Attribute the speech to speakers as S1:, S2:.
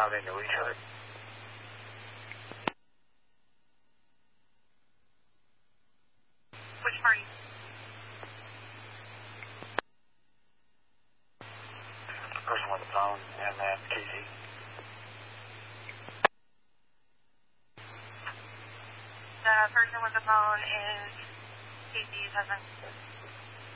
S1: out into each other.
S2: Which party?
S1: Person with the phone, and then Casey.
S2: The person with the phone is Casey's husband.